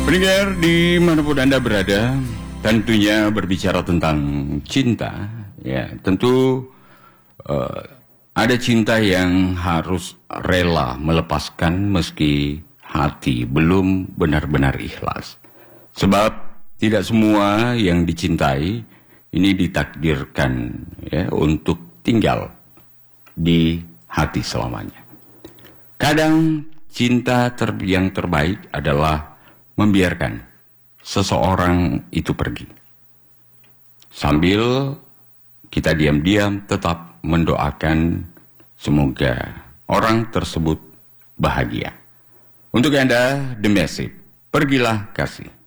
Pendengar dimanapun Anda berada, tentunya berbicara tentang cinta, ya tentu ada cinta yang harus rela melepaskan meski hati belum benar-benar ikhlas. Sebab tidak semua yang dicintai ini ditakdirkan ya untuk tinggal di hati selamanya. Kadang cinta yang terbaik adalah membiarkan seseorang itu pergi. Sambil kita diam-diam tetap mendoakan semoga orang tersebut bahagia. Untuk Anda, The Message, pergilah kasih.